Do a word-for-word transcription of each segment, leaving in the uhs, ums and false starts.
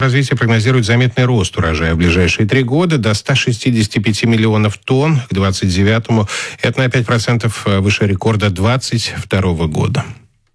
Развитие прогнозирует заметный рост урожая в ближайшие три года до ста шестидесяти пяти миллионов тонн к двадцать девятому. Это на пять процентов выше рекорда двадцать второго года.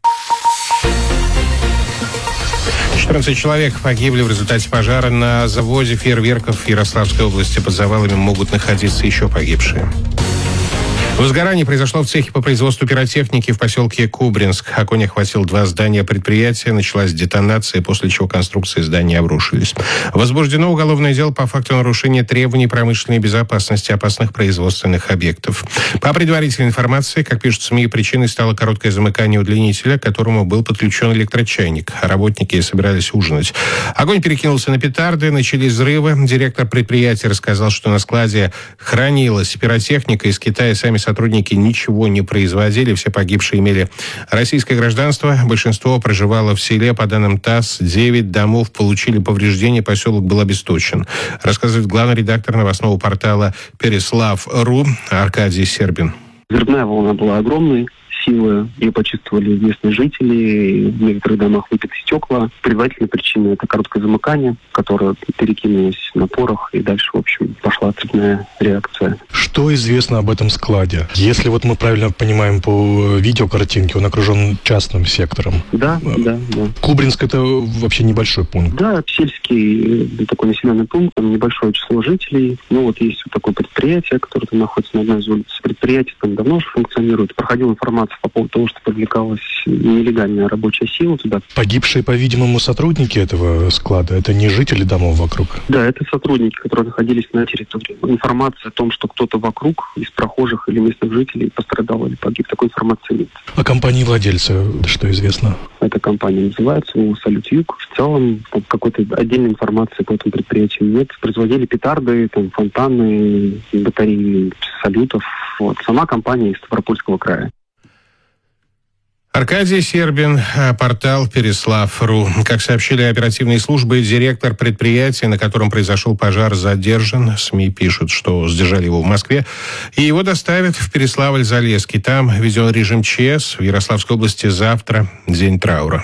четырнадцать человек погибли в результате пожара на заводе фейерверков в Ярославской области. Под завалами могут находиться еще погибшие. Возгорание произошло в цехе по производству пиротехники в поселке Кубринск. Огонь охватил два здания предприятия. Началась детонация, после чего конструкции здания обрушились. Возбуждено уголовное дело по факту нарушения требований промышленной безопасности опасных производственных объектов. По предварительной информации, как пишут СМИ, причиной стало короткое замыкание удлинителя, к которому был подключен электрочайник. Работники собирались ужинать. Огонь перекинулся на петарды, начались взрывы. Директор предприятия рассказал, что на складе хранилась пиротехника из Китая. Сами сотрудники ничего не производили. Все погибшие имели российское гражданство. Большинство проживало в селе. По данным ТАСС, девять домов получили повреждения. Поселок был обесточен. Рассказывает главный редактор новостного портала Переслав.ру Аркадий Сербин. Взрывная волна была огромной. Силы ее почувствовали местные жители, в некоторых домах выбиты стекла. Предварительная причина – это короткое замыкание, которое перекинулось на порох, и дальше, в общем, пошла цепная реакция. Что известно об этом складе? Если вот мы правильно понимаем по видеокартинке, он окружен частным сектором. Да, да, да. Кубринск – это вообще небольшой пункт. Да, сельский такой населенный пункт, там небольшое число жителей. Ну вот есть вот такое предприятие, которое там находится на одной из улиц. Предприятие там давно уже функционирует. Проходила информация по поводу того, что привлекалась нелегальная рабочая сила туда. Погибшие, по-видимому, сотрудники этого склада, это не жители домов вокруг? Да, это сотрудники, которые находились на территории. Информация о том, что кто-то вокруг из прохожих или местных жителей пострадал или погиб, такой информации нет. О компании владельца что известно? Эта компания называется «Салют Юг». В целом какой-то отдельной информации по этому предприятию нет. Производили петарды, там, фонтаны, батареи салютов. Вот. Сама компания из Ставропольского края. Аркадий Сербин, портал Переслав.ру. Как сообщили оперативные службы, директор предприятия, на котором произошел пожар, задержан. СМИ пишут, что задержали его в Москве. И его доставят в Переславль-Залесский. Там введен режим ЧС. В Ярославской области завтра день траура.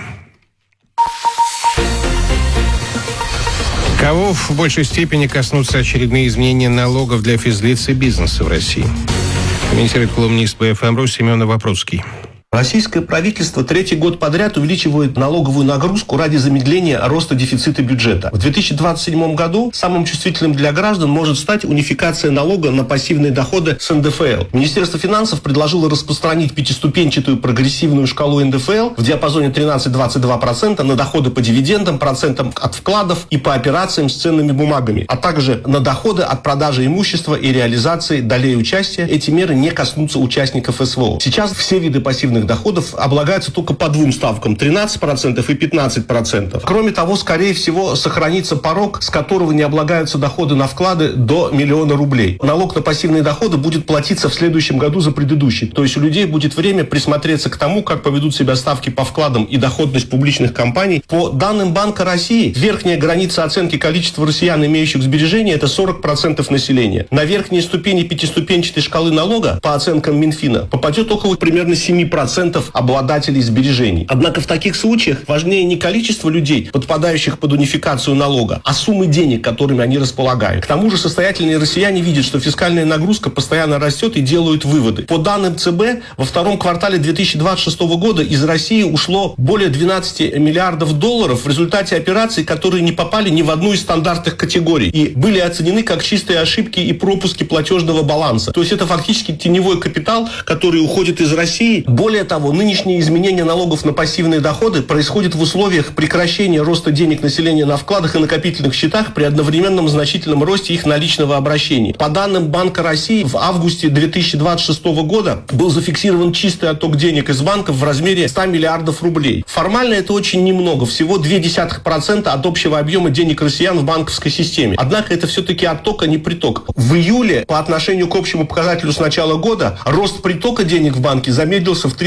Кого в большей степени коснутся очередные изменения налогов для физлиц и бизнеса в России? Комментирует колумнист бэ эф эм точка ру Семен Вопроцкий. Российское правительство третий год подряд увеличивает налоговую нагрузку ради замедления роста дефицита бюджета. В две тысячи двадцать седьмом году самым чувствительным для граждан может стать унификация налога на пассивные доходы с эн дэ эф эл. Министерство финансов предложило распространить пятиступенчатую прогрессивную шкалу эн дэ эф эл в диапазоне тринадцать - двадцать два процента на доходы по дивидендам, процентам от вкладов и по операциям с ценными бумагами, а также на доходы от продажи имущества и реализации долей участия. Эти меры не коснутся участников эс вэ о. Сейчас все виды пассивных доходов облагаются только по двум ставкам – тринадцать процентов и пятнадцать процентов. Кроме того, скорее всего, сохранится порог, с которого не облагаются доходы на вклады до миллиона рублей. Налог на пассивные доходы будет платиться в следующем году за предыдущий. То есть у людей будет время присмотреться к тому, как поведут себя ставки по вкладам и доходность публичных компаний. По данным Банка России, верхняя граница оценки количества россиян, имеющих сбережения, это сорок процентов населения. На верхние ступени пятиступенчатой шкалы налога, по оценкам Минфина, попадет около примерно семь процентов обладателей сбережений. Однако в таких случаях важнее не количество людей, подпадающих под унификацию налога, а суммы денег, которыми они располагают. К тому же состоятельные россияне видят, что фискальная нагрузка постоянно растет и делают выводы. По данным цэ бэ, во втором квартале две тысячи двадцать шестого года из России ушло более двенадцать миллиардов долларов в результате операций, которые не попали ни в одну из стандартных категорий и были оценены как чистые ошибки и пропуски платежного баланса. То есть это фактически теневой капитал, который уходит из России. Более того, нынешние изменения налогов на пассивные доходы происходят в условиях прекращения роста денег населения на вкладах и накопительных счетах при одновременном значительном росте их наличного обращения. По данным Банка России, в августе две тысячи двадцать шестого года был зафиксирован чистый отток денег из банков в размере ста миллиардов рублей. Формально это очень немного, всего ноль целых две десятых процента от общего объема денег россиян в банковской системе. Однако это все-таки отток, а не приток. В июле по отношению к общему показателю с начала года рост притока денег в банке замедлился в тридцать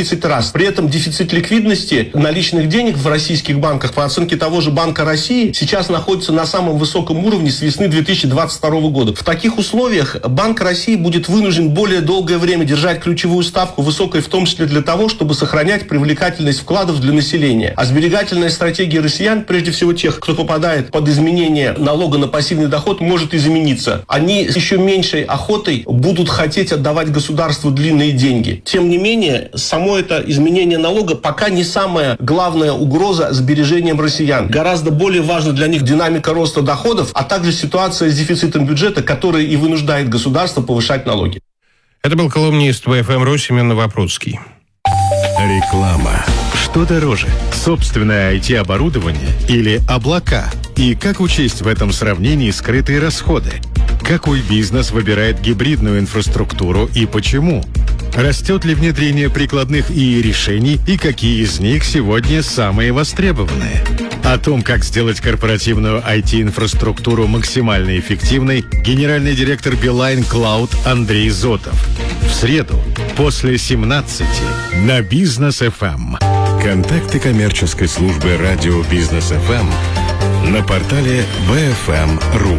тридцать раз. При этом дефицит ликвидности наличных денег в российских банках, по оценке того же Банка России, сейчас находится на самом высоком уровне с весны две тысячи двадцать второго года. В таких условиях Банк России будет вынужден более долгое время держать ключевую ставку высокой, в том числе для того, чтобы сохранять привлекательность вкладов для населения. А сберегательная стратегия россиян, прежде всего тех, кто попадает под изменение налога на пассивный доход, может измениться. Они с еще меньшей охотой будут хотеть отдавать государству длинные деньги. Тем не менее, само это изменение налога пока не самая главная угроза сбережениям россиян. Гораздо более важна для них динамика роста доходов, а также ситуация с дефицитом бюджета, которая и вынуждает государство повышать налоги. Это был колумнист вэ эф эм-ру Семен Новопрудский. Реклама. Что дороже, собственное ай ти-оборудование или облака? И как учесть в этом сравнении скрытые расходы? Какой бизнес выбирает гибридную инфраструктуру и почему? Растет ли внедрение прикладных ИИ решений и какие из них сегодня самые востребованные? О том, как сделать корпоративную ай ти-инфраструктуру максимально эффективной, генеральный директор Билайн Клауд Андрей Зотов. В среду после семнадцати на Бизнес эф эм. Контакты коммерческой службы радио Бизнес эф эм на портале би эф эм точка ру.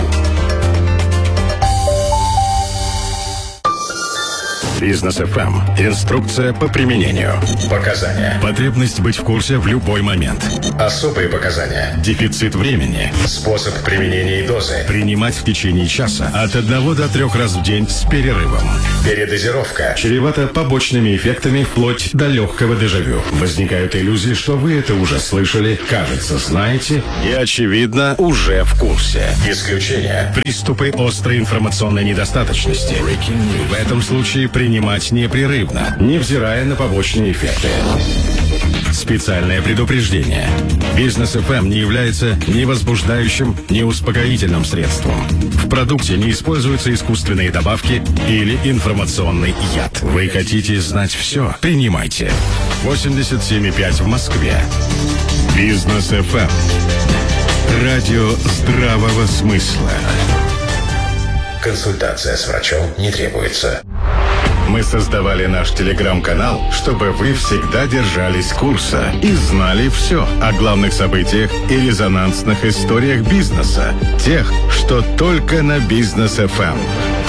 Бизнес эф эм. Инструкция по применению. Показания. Потребность быть в курсе в любой момент. Особые показания. Дефицит времени. Способ применения и дозы. Принимать в течение часа от одного до трех раз в день с перерывом. Передозировка. Чревата побочными эффектами вплоть до легкого дежавю. Возникают иллюзии, что вы это уже слышали, кажется, знаете и, очевидно, уже в курсе. Исключение. Приступы острой информационной недостаточности. В этом случае при принимать непрерывно, невзирая на побочные эффекты. Специальное предупреждение. Бизнес эф эм не является ни возбуждающим, ни успокоительным средством. В продукте не используются искусственные добавки или информационный яд. Вы хотите знать все? Принимайте. восемьдесят семь и пять в Москве. Бизнес эф эм. Радио здравого смысла. Консультация с врачом не требуется. Мы создавали наш телеграм-канал, чтобы вы всегда держались курса и знали все о главных событиях и резонансных историях бизнеса, тех, что только на Бизнес эф эм.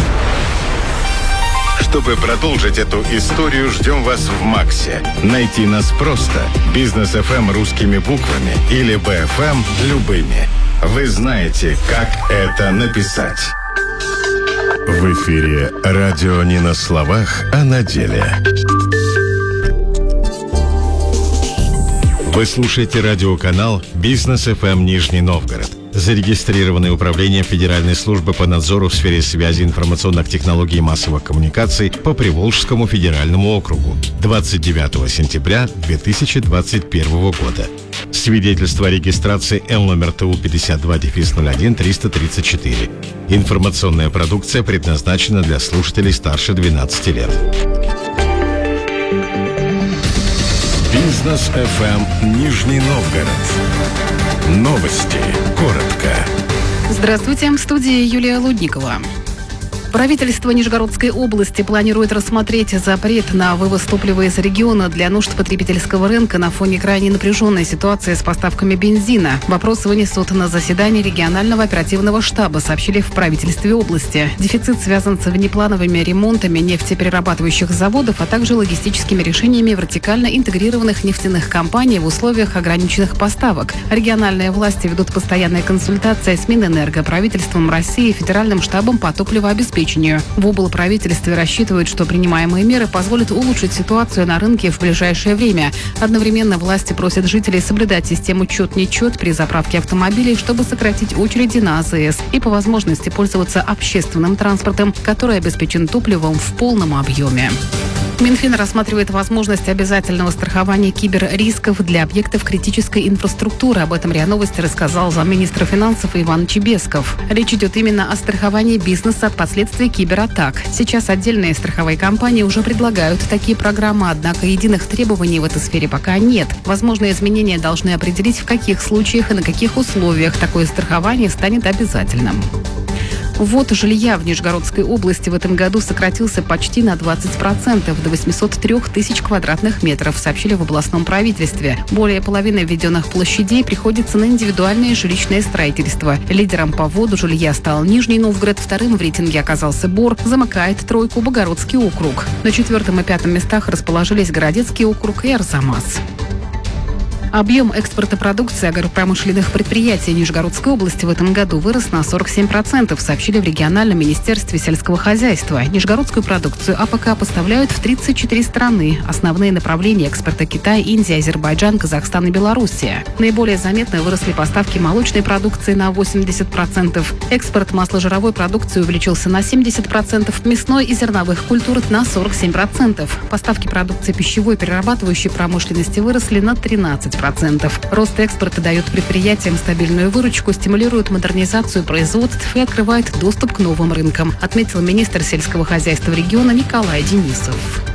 Чтобы продолжить эту историю, ждем вас в Максе. Найти нас просто. Бизнес эф эм русскими буквами или би эф эм любыми. Вы знаете, как это написать. В эфире радио не на словах, а на деле. Вы слушаете радиоканал Бизнес эф эм Нижний Новгород. Зарегистрированное управление Федеральной службы по надзору в сфере связи, информационных технологий и массовых коммуникаций по Приволжскому федеральному округу. двадцать девятого сентября две тысячи двадцать первого года. Свидетельство о регистрации Л номер ТУ пятьдесят два ноль один триста тридцать четыре. Информационная продукция предназначена для слушателей старше двенадцати лет. Бизнес эф эм Нижний Новгород. Новости. Коротко. Здравствуйте, в студии Юлия Лудникова. Правительство Нижегородской области планирует рассмотреть запрет на вывоз топлива из региона для нужд потребительского рынка на фоне крайне напряженной ситуации с поставками бензина. Вопрос вынесут на заседании регионального оперативного штаба, сообщили в правительстве области. Дефицит связан с внеплановыми ремонтами нефтеперерабатывающих заводов, а также логистическими решениями вертикально интегрированных нефтяных компаний в условиях ограниченных поставок. Региональные власти ведут постоянные консультации с Минэнерго, правительством России и Федеральным штабом по топливообеспечению. В облправительстве рассчитывают, что принимаемые меры позволят улучшить ситуацию на рынке в ближайшее время. Одновременно власти просят жителей соблюдать систему «чет-нечет» при заправке автомобилей, чтобы сократить очереди на а зэ эс и по возможности пользоваться общественным транспортом, который обеспечен топливом в полном объеме. Минфин рассматривает возможность обязательного страхования киберрисков для объектов критической инфраструктуры. Об этом РИА Новости рассказал замминистра финансов Иван Чебесков. Речь идет именно о страховании бизнеса от последствий кибератак. Сейчас отдельные страховые компании уже предлагают такие программы, однако единых требований в этой сфере пока нет. Возможные изменения должны определить, в каких случаях и на каких условиях такое страхование станет обязательным. Ввод жилья в Нижегородской области в этом году сократился почти на двадцать процентов, до восемьсот три тысяч квадратных метров, сообщили в областном правительстве. Более половины введенных площадей приходится на индивидуальное жилищное строительство. Лидером по вводу жилья стал Нижний Новгород, вторым в рейтинге оказался Бор, замыкает тройку Богородский округ. На четвертом и пятом местах расположились Городецкий округ и Арзамас. Объем экспорта продукции агропромышленных предприятий Нижегородской области в этом году вырос на сорок семь процентов, сообщили в региональном министерстве сельского хозяйства. Нижегородскую продукцию АПК поставляют в тридцать четыре страны. Основные направления экспорта — Китай, Индия, Азербайджан, Казахстан и Белоруссия. Наиболее заметно выросли поставки молочной продукции на восемьдесят процентов. Экспорт масложировой продукции увеличился на семьдесят процентов, мясной и зерновых культур на сорок семь процентов. Поставки продукции пищевой и перерабатывающей промышленности выросли на тринадцать процентов. Рост экспорта дает предприятиям стабильную выручку, стимулирует модернизацию производств и открывает доступ к новым рынкам, отметил министр сельского хозяйства региона Николай Денисов.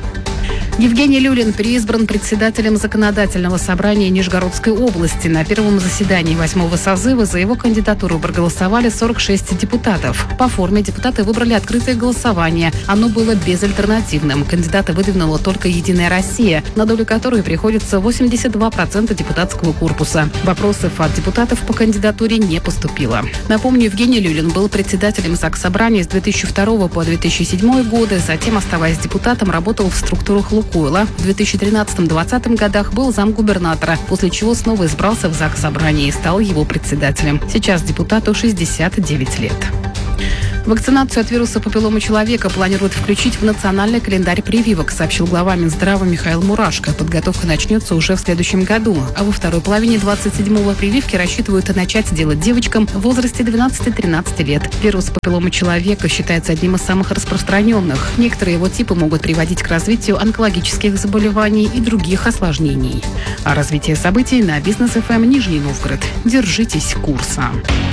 Евгений Люлин переизбран председателем Законодательного собрания Нижегородской области. На первом заседании восьмого созыва за его кандидатуру проголосовали сорок шесть депутатов. По форме депутаты выбрали открытое голосование. Оно было безальтернативным. Кандидата выдвинула только «Единая Россия», на долю которой приходится восемьдесят два процента депутатского корпуса. Вопросов от депутатов по кандидатуре не поступило. Напомню, Евгений Люлин был председателем Заксобрания с две тысячи второго по две тысячи седьмой годы. Затем, оставаясь депутатом, работал в структурах «Лукойла». В две тысячи тринадцатом-двадцатом годах был замгубернатора, после чего снова избрался в Заксобрании и стал его председателем. Сейчас депутату шестьдесят девять лет. Вакцинацию от вируса папилломы человека планируют включить в национальный календарь прививок, сообщил глава Минздрава Михаил Мурашко. Подготовка начнется уже в следующем году. А во второй половине двадцать седьмого прививки рассчитывают начать делать девочкам в возрасте двенадцати-тринадцати лет. Вирус папилломы человека считается одним из самых распространенных. Некоторые его типы могут приводить к развитию онкологических заболеваний и других осложнений. А развитие событий на Бизнес эф эм Нижний Новгород. Держитесь курса.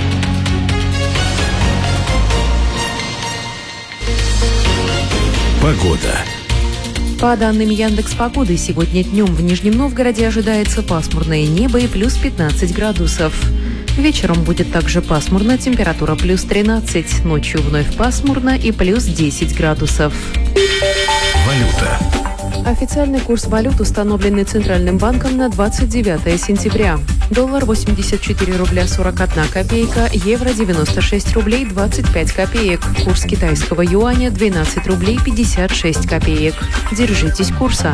Погода. По данным Яндекс.Погоды, сегодня днем в Нижнем Новгороде ожидается пасмурное небо и плюс пятнадцать градусов. Вечером будет также пасмурно, температура плюс тринадцать, ночью вновь пасмурно и плюс десять градусов. Валюта. Официальный курс валют, установленный Центральным банком на двадцать девятое сентября. Доллар восемьдесят четыре рубля сорок одна копейка, евро девяносто шесть рублей двадцать пять копеек. Курс китайского юаня двенадцать рублей пятьдесят шесть копеек. Держитесь курса.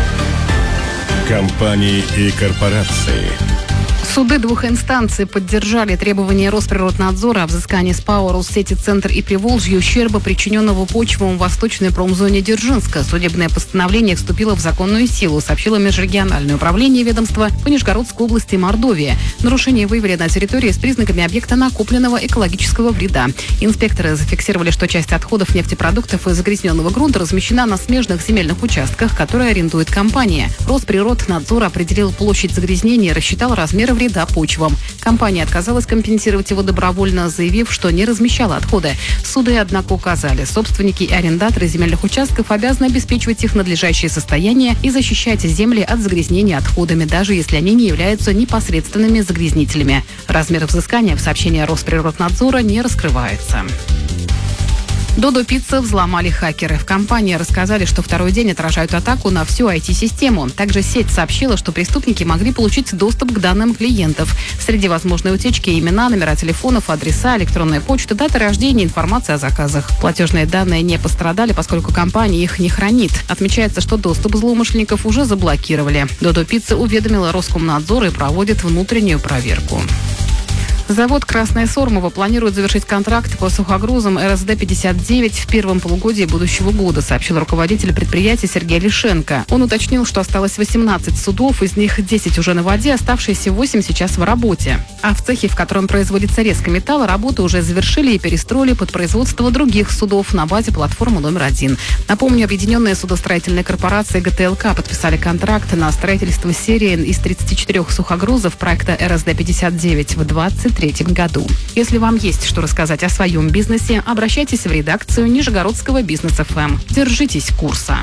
Компании и корпорации. Суды двух инстанций поддержали требования Росприроднадзора о взыскании с ПАО «Россети Центр» и Приволжье ущерба, причиненного почвам в восточной промзоне Дзержинска. Судебное постановление вступило в законную силу, сообщило Межрегиональное управление ведомства по Нижегородской области и Мордовии. Нарушения выявили на территории с признаками объекта накопленного экологического вреда. Инспекторы зафиксировали, что часть отходов нефтепродуктов и загрязненного грунта размещена на смежных земельных участках, которые арендует компания. Росприроднадзор определил площадь загрязнения и рассчитал размеры вреда почвам. Компания отказалась компенсировать его добровольно, заявив, что не размещала отходы. Суды, однако, указали, собственники и арендаторы земельных участков обязаны обеспечивать их надлежащее состояние и защищать земли от загрязнения отходами, даже если они не являются непосредственными загрязнителями. Размер взыскания в сообщении Росприроднадзора не раскрывается. Додо Пицца взломали хакеры. В компании рассказали, что второй день отражают атаку на всю ай ти-систему. Также сеть сообщила, что преступники могли получить доступ к данным клиентов. Среди возможной утечки имена, номера телефонов, адреса, электронная почта, дата рождения, информация о заказах. Платежные данные не пострадали, поскольку компания их не хранит. Отмечается, что доступ злоумышленников уже заблокировали. Додо Пицца уведомила Роскомнадзор и проводит внутреннюю проверку. Завод «Красное Сормово» планирует завершить контракт по сухогрузам эр эс дэ пятьдесят девять в первом полугодии будущего года, сообщил руководитель предприятия Сергей Лишенко. Он уточнил, что осталось восемнадцать судов, из них десять уже на воде, оставшиеся восемь сейчас в работе. А в цехе, в котором производится резка металла, работы уже завершили и перестроили под производство других судов на базе платформы номер один. Напомню, объединенные судостроительные корпорации гэ тэ эл ка подписали контракт на строительство серии из тридцати четырёх сухогрузов проекта эр эс дэ пятьдесят девять в двадцать третьем году. Если вам есть что рассказать о своем бизнесе, обращайтесь в редакцию Нижегородского Бизнес эф эм. Держитесь курса.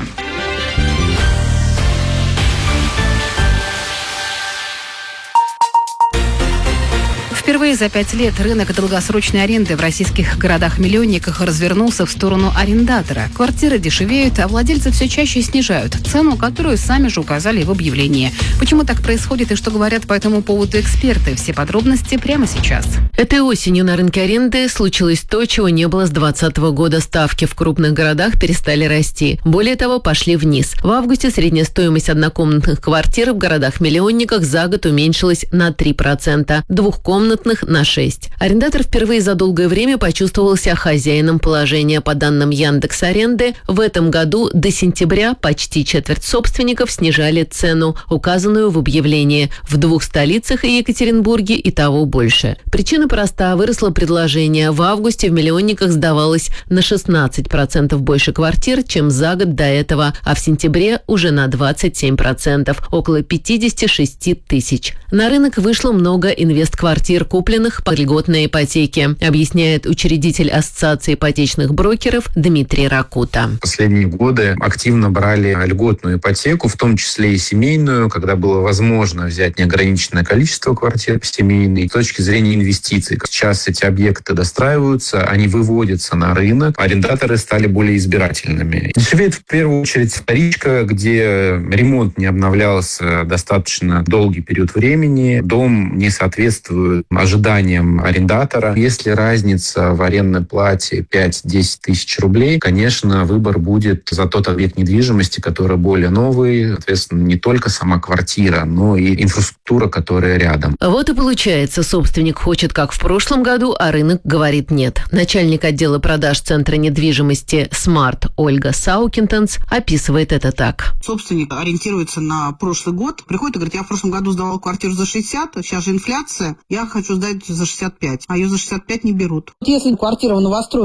Впервые за пять лет рынок долгосрочной аренды в российских городах-миллионниках развернулся в сторону арендатора. Квартиры дешевеют, а владельцы все чаще снижают цену, которую сами же указали в объявлении. Почему так происходит и что говорят по этому поводу эксперты? Все подробности прямо сейчас. Этой осенью на рынке аренды случилось то, чего не было с двадцатого года. Ставки в крупных городах перестали расти. Более того, пошли вниз. В августе средняя стоимость однокомнатных квартир в городах-миллионниках за год уменьшилась на три процента, двухкомнатных на шесть процентов. Арендатор впервые за долгое время почувствовал себя хозяином положения. По данным Яндекс.Аренды, в этом году до сентября почти четверть собственников снижали цену, указанную в объявлении. В двух столицах и Екатеринбурге и того больше. Причина проста. Выросло предложение. В августе в миллионниках сдавалось на шестнадцать процентов больше квартир, чем за год до этого, а в сентябре уже на двадцать семь процентов, около пятьдесят шесть тысяч. На рынок вышло много инвестквартир, купленных по льготной ипотеке, объясняет учредитель Ассоциации ипотечных брокеров Дмитрий Ракута. Последние годы активно брали льготную ипотеку, в том числе и семейную, когда было возможно взять неограниченное количество квартир семейной. С точки зрения инвестиций, сейчас эти объекты достраиваются, они выводятся на рынок, арендаторы стали более избирательными. Дешевеет в первую очередь вторичка, где ремонт не обновлялся достаточно долгий период времени, дом не соответствует ожиданиям арендатора. Если разница в арендной плате пять-десять тысяч рублей, конечно, выбор будет за тот объект недвижимости, который более новый, соответственно, не только сама квартира, но и инфраструктура, которая рядом. Вот и получается, собственник хочет как в прошлом году, а рынок говорит нет. Начальник отдела продаж Центра недвижимости «Смарт» Ольга Саукинтенс описывает это так. Собственник ориентируется на прошлый год, приходит и говорит: я в прошлом году сдавал квартиру за шестьдесят, сейчас же инфляция, я хочу сдать за шестьдесят пять, а ее за шестьдесят пять не берут. Если квартира в новостройке